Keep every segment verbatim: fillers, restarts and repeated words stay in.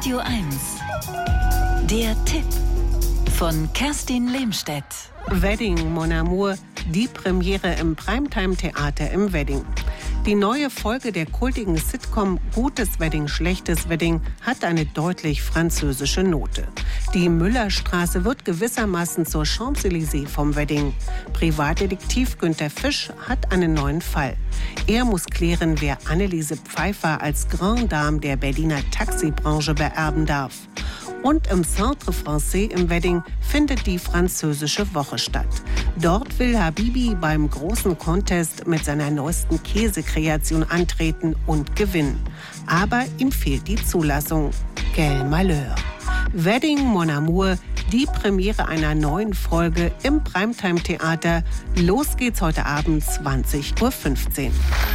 Radio eins. Der Tipp von Kerstin Lehmstedt. Wedding, Mon Amour, die Premiere im Primetime-Theater im Wedding. Die neue Folge der kultigen Sitcom Gutes Wedding, Schlechtes Wedding hat eine deutlich französische Note. Die Müllerstraße wird gewissermaßen zur Champs-Élysées vom Wedding. Privatdetektiv Günther Fisch hat einen neuen Fall. Er muss klären, wer Anneliese Pfeiffer als Grande Dame der Berliner Taxibranche beerben darf. Und im Centre Français im Wedding findet die französische Woche statt. Dort will Habibi beim großen Contest mit seiner neuesten Käsekreation antreten und gewinnen. Aber ihm fehlt die Zulassung. Quel malheur. Wedding, Mon Amour, die Premiere einer neuen Folge im Primetime-Theater. Los geht's heute Abend zwanzig Uhr fünfzehn.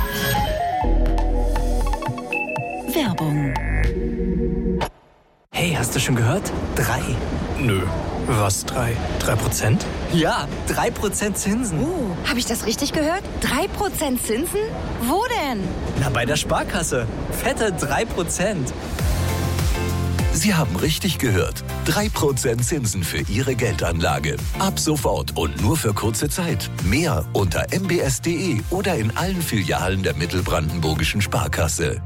Werbung. Hey, hast du schon gehört? Drei. Nö. Was, drei? Drei Prozent? Ja, drei Prozent Zinsen. Oh, habe ich das richtig gehört? Drei Prozent Zinsen? Wo denn? Na, bei der Sparkasse. Fette drei Prozent. Sie haben richtig gehört. drei Prozent Zinsen für Ihre Geldanlage. Ab sofort und nur für kurze Zeit. Mehr unter m b s punkt d e oder in allen Filialen der Mittelbrandenburgischen Sparkasse.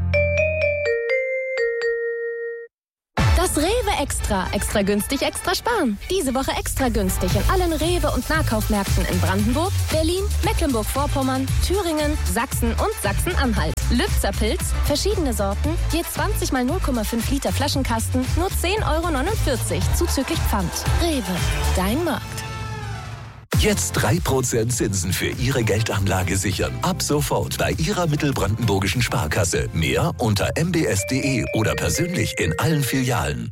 Das Rewe Extra. Extra günstig, extra sparen. Diese Woche extra günstig in allen Rewe- und Nahkaufmärkten in Brandenburg, Berlin, Mecklenburg-Vorpommern, Thüringen, Sachsen und Sachsen-Anhalt. Lübzer Pilz, verschiedene Sorten, je zwanzig mal null Komma fünf Liter Flaschenkasten, nur zehn Euro neunundvierzig, zuzüglich Pfand. Rewe, dein Markt. Jetzt drei Prozent Zinsen für Ihre Geldanlage sichern. Ab sofort bei Ihrer Mittelbrandenburgischen Sparkasse. Mehr unter m b s punkt d e oder persönlich in allen Filialen.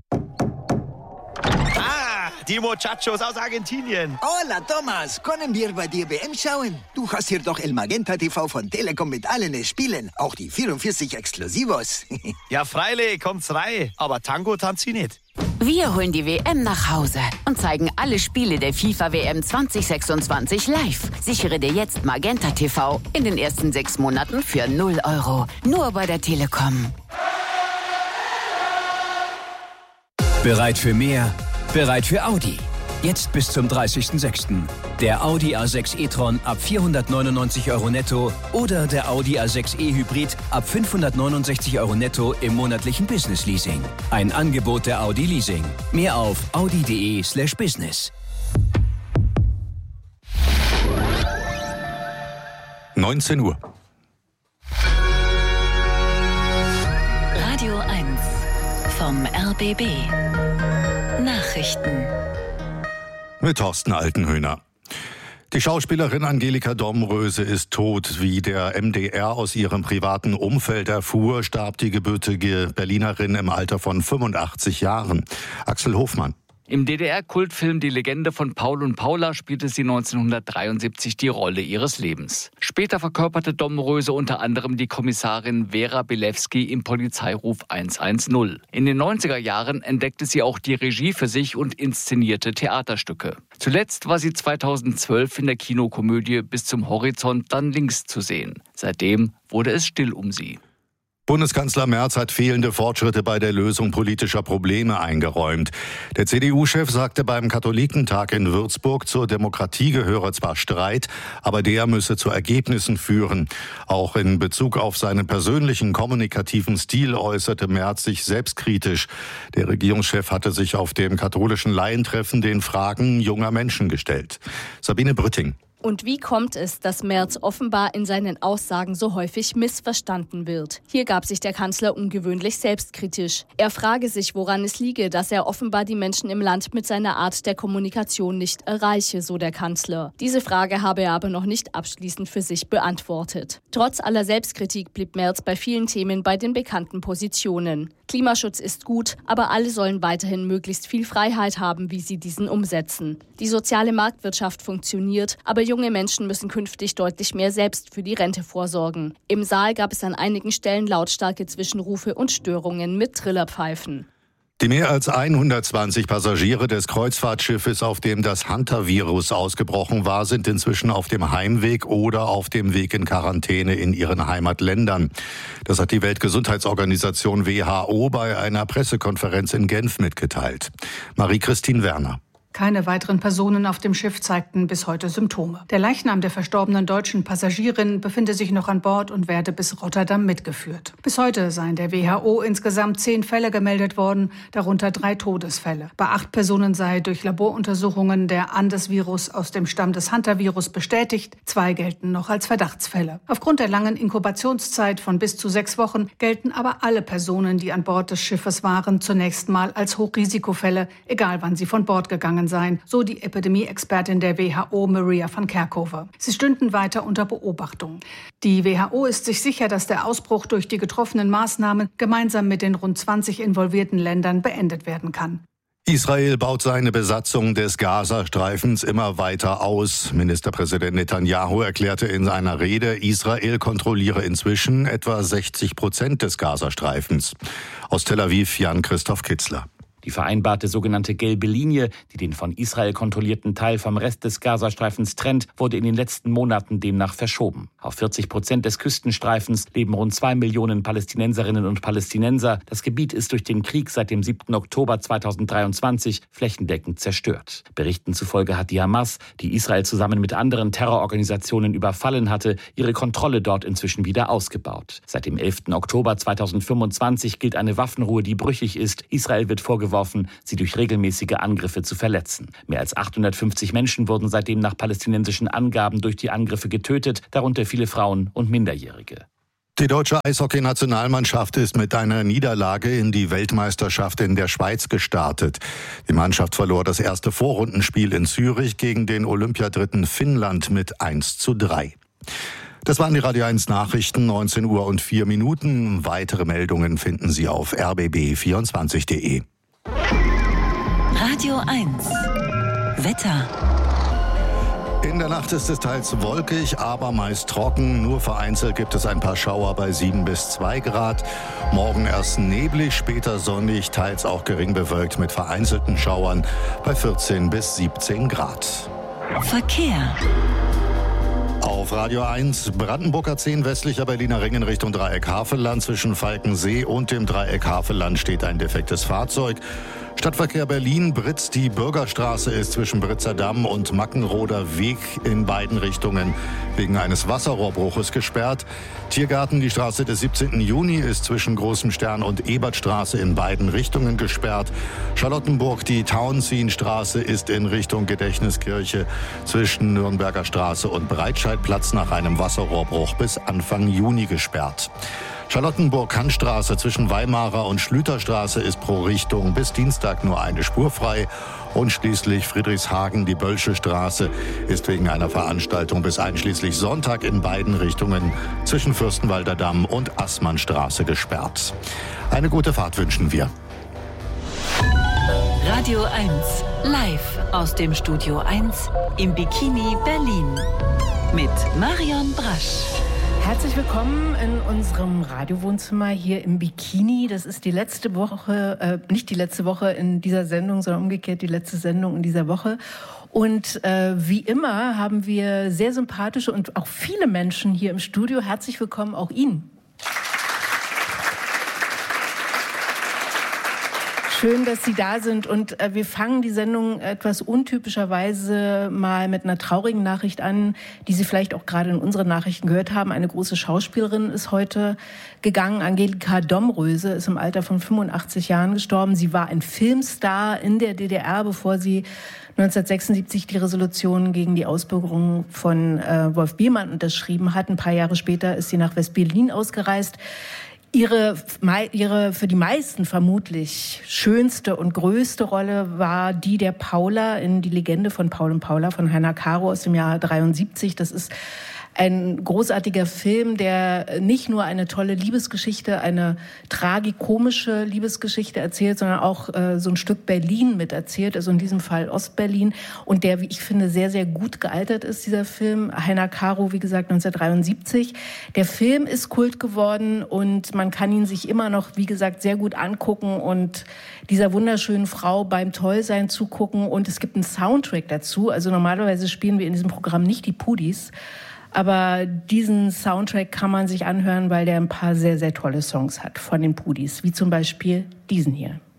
Ah, die Muchachos aus Argentinien. Hola, Thomas. Können wir bei dir W M schauen? Du hast hier doch El Magenta T V von Telekom mit allen Spielen. Auch die vierundvierzig Exklusivos. Ja, freilich, kommt's rein. Aber Tango tanzt sie nicht. Wir holen die W M nach Hause und zeigen alle Spiele der FIFA W M zwanzig sechsundzwanzig live. Sichere dir jetzt Magenta T V in den ersten sechs Monaten für null Euro. Nur bei der Telekom. Bereit für mehr? Bereit für Audi. Jetzt bis zum dreißigsten sechsten Der Audi A sechs e-tron ab vierhundertneunundneunzig Euro netto oder der Audi A sechs e Hybrid ab fünfhundertneunundsechzig Euro netto im monatlichen Business-Leasing. Ein Angebot der Audi Leasing. Mehr auf audi punkt d e slash business. neunzehn Uhr. Radio eins vom R B B. Nachrichten. Mit Thorsten Altenhöhner. Die Schauspielerin Angelika Domröse ist tot. Wie der M D R aus ihrem privaten Umfeld erfuhr, starb die gebürtige Berlinerin im Alter von fünfundachtzig Jahren. Axel Hofmann. Im D D R-Kultfilm Die Legende von Paul und Paula spielte sie neunzehnhundertdreiundsiebzig die Rolle ihres Lebens. Später verkörperte Domröse unter anderem die Kommissarin Vera Bilewski im Polizeiruf hundertzehn. In den neunziger Jahren entdeckte sie auch die Regie für sich und inszenierte Theaterstücke. Zuletzt war sie zweitausendzwölf in der Kinokomödie Bis zum Horizont dann links zu sehen. Seitdem wurde es still um sie. Bundeskanzler Merz hat fehlende Fortschritte bei der Lösung politischer Probleme eingeräumt. Der C D U-Chef sagte beim Katholikentag in Würzburg, zur Demokratie gehöre zwar Streit, aber der müsse zu Ergebnissen führen. Auch in Bezug auf seinen persönlichen kommunikativen Stil äußerte Merz sich selbstkritisch. Der Regierungschef hatte sich auf dem katholischen Laientreffen den Fragen junger Menschen gestellt. Sabine Brütting. Und wie kommt es, dass Merz offenbar in seinen Aussagen so häufig missverstanden wird? Hier gab sich der Kanzler ungewöhnlich selbstkritisch. Er frage sich, woran es liege, dass er offenbar die Menschen im Land mit seiner Art der Kommunikation nicht erreiche, so der Kanzler. Diese Frage habe er aber noch nicht abschließend für sich beantwortet. Trotz aller Selbstkritik blieb Merz bei vielen Themen bei den bekannten Positionen. Klimaschutz ist gut, aber alle sollen weiterhin möglichst viel Freiheit haben, wie sie diesen umsetzen. Die soziale Marktwirtschaft funktioniert, aber junge Menschen müssen künftig deutlich mehr selbst für die Rente vorsorgen. Im Saal gab es an einigen Stellen lautstarke Zwischenrufe und Störungen mit Trillerpfeifen. Die mehr als hundertzwanzig Passagiere des Kreuzfahrtschiffes, auf dem das Hunter-Virus ausgebrochen war, sind inzwischen auf dem Heimweg oder auf dem Weg in Quarantäne in ihren Heimatländern. Das hat die Weltgesundheitsorganisation W H O bei einer Pressekonferenz in Genf mitgeteilt. Marie-Christine Werner. Keine weiteren Personen auf dem Schiff zeigten bis heute Symptome. Der Leichnam der verstorbenen deutschen Passagierin befinde sich noch an Bord und werde bis Rotterdam mitgeführt. Bis heute seien der W H O insgesamt zehn Fälle gemeldet worden, darunter drei Todesfälle. Bei acht Personen sei durch Laboruntersuchungen der Andes-Virus aus dem Stamm des Hunter-Virus bestätigt. Zwei gelten noch als Verdachtsfälle. Aufgrund der langen Inkubationszeit von bis zu sechs Wochen gelten aber alle Personen, die an Bord des Schiffes waren, zunächst mal als Hochrisikofälle, egal wann sie von Bord gegangen sein, so die Epidemie-Expertin der W H O, Maria van Kerkhove. Sie stünden weiter unter Beobachtung. Die W H O ist sich sicher, dass der Ausbruch durch die getroffenen Maßnahmen gemeinsam mit den rund zwanzig involvierten Ländern beendet werden kann. Israel baut seine Besatzung des Gazastreifens immer weiter aus. Ministerpräsident Netanyahu erklärte in seiner Rede, Israel kontrolliere inzwischen etwa sechzig Prozent des Gazastreifens. Aus Tel Aviv Jan-Christoph Kitzler. Die vereinbarte sogenannte gelbe Linie, die den von Israel kontrollierten Teil vom Rest des Gazastreifens trennt, wurde in den letzten Monaten demnach verschoben. Auf vierzig Prozent des Küstenstreifens leben rund zwei Millionen Palästinenserinnen und Palästinenser. Das Gebiet ist durch den Krieg seit dem siebten Oktober zweitausenddreiundzwanzig flächendeckend zerstört. Berichten zufolge hat die Hamas, die Israel zusammen mit anderen Terrororganisationen überfallen hatte, ihre Kontrolle dort inzwischen wieder ausgebaut. Seit dem elften Oktober zweitausendfünfundzwanzig gilt eine Waffenruhe, die brüchig ist. Israel wird vorgeworfen, sie durch regelmäßige Angriffe zu verletzen. Mehr als achthundertfünfzig Menschen wurden seitdem nach palästinensischen Angaben durch die Angriffe getötet, darunter viele Frauen und Minderjährige. Die deutsche Eishockey-Nationalmannschaft ist mit einer Niederlage in die Weltmeisterschaft in der Schweiz gestartet. Die Mannschaft verlor das erste Vorrundenspiel in Zürich gegen den Olympiadritten Finnland mit eins zu drei. Das waren die Radio eins Nachrichten, neunzehn Uhr und vier Minuten. Weitere Meldungen finden Sie auf r b b vierundzwanzig punkt de. Radio eins. Wetter. In der Nacht ist es teils wolkig, aber meist trocken. Nur vereinzelt gibt es ein paar Schauer bei sieben bis zwei Grad. Morgen erst neblig, später sonnig, teils auch gering bewölkt mit vereinzelten Schauern bei vierzehn bis siebzehn Grad. Verkehr. Auf Radio eins, Brandenburger zehn, westlicher Berliner Ring in Richtung Dreieck Havelland. Zwischen Falkensee und dem Dreieck Havelland steht ein defektes Fahrzeug. Stadtverkehr Berlin, Britz, die Bürgerstraße ist zwischen Britzer Damm und Mackenroder Weg in beiden Richtungen wegen eines Wasserrohrbruches gesperrt. Tiergarten, die Straße des siebzehnten Juni ist zwischen Großem Stern und Ebertstraße in beiden Richtungen gesperrt. Charlottenburg, die Tauentzienstraße ist in Richtung Gedächtniskirche zwischen Nürnberger Straße und Breitscheidplatz nach einem Wasserrohrbruch bis Anfang Juni gesperrt. Charlottenburg-Kantstraße zwischen Weimarer und Schlüterstraße ist pro Richtung bis Dienstag nur eine Spur frei. Und schließlich Friedrichshagen, die Bölsche Straße ist wegen einer Veranstaltung bis einschließlich Sonntag in beiden Richtungen zwischen Fürstenwalder Damm und Assmannstraße gesperrt. Eine gute Fahrt wünschen wir. Radio eins, live aus dem Studio eins im Bikini Berlin mit Marion Brasch. Herzlich willkommen in unserem Radiowohnzimmer hier im Bikini. Das ist die letzte Woche, äh, nicht die letzte Woche in dieser Sendung, sondern umgekehrt die letzte Sendung in dieser Woche. Und äh, wie immer haben wir sehr sympathische und auch viele Menschen hier im Studio. Herzlich willkommen auch Ihnen. Schön, dass Sie da sind und äh, wir fangen die Sendung etwas untypischerweise mal mit einer traurigen Nachricht an, die Sie vielleicht auch gerade in unseren Nachrichten gehört haben. Eine große Schauspielerin ist heute gegangen. Angelika Domröse ist im Alter von fünfundachtzig Jahren gestorben. Sie war ein Filmstar in der D D R, bevor sie neunzehnhundertsechsundsiebzig die Resolution gegen die Ausbürgerung von äh, Wolf Biermann unterschrieben hat. Ein paar Jahre später ist sie nach West-Berlin ausgereist. Ihre, ihre für die meisten vermutlich schönste und größte Rolle war die der Paula in Die Legende von Paul und Paula von Heiner Caro aus dem Jahr dreiundsiebzig. Das ist Ein großartiger Film, der nicht nur eine tolle Liebesgeschichte, eine tragikomische Liebesgeschichte erzählt, sondern auch äh, so ein Stück Berlin miterzählt, also in diesem Fall Ostberlin. Und der, wie ich finde, sehr, sehr gut gealtert ist, dieser Film. Heiner Caro, wie gesagt, neunzehnhundertdreiundsiebzig. Der Film ist Kult geworden und man kann ihn sich immer noch, wie gesagt, sehr gut angucken und dieser wunderschönen Frau beim Tollsein zugucken. Und es gibt einen Soundtrack dazu. Also normalerweise spielen wir in diesem Programm nicht die Pudis. Aber diesen Soundtrack kann man sich anhören, weil der ein paar sehr, sehr tolle Songs hat von den Pudis, wie zum Beispiel diesen hier.